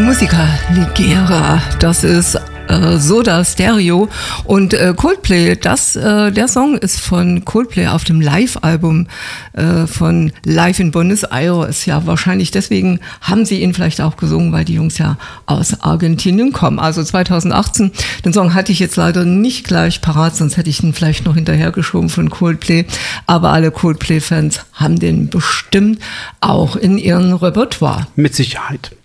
Musica Ligera, das ist Soda Stereo und Coldplay, der Song ist von Coldplay auf dem Live-Album von Live in Buenos Aires. Ja, wahrscheinlich deswegen haben sie ihn vielleicht auch gesungen, weil die Jungs ja aus Argentinien kommen. Also 2018, den Song hatte ich jetzt leider nicht gleich parat, sonst hätte ich ihn vielleicht noch hinterhergeschoben von Coldplay. Aber alle Coldplay-Fans haben den bestimmt auch in ihrem Repertoire. Mit Sicherheit.